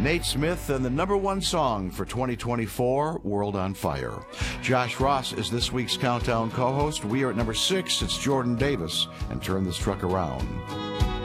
Nate Smith and the #1 song for 2024, World on Fire. Josh Ross is this week's Countdown co-host. We are at number 6. It's Jordan Davis and Turn This Truck Around.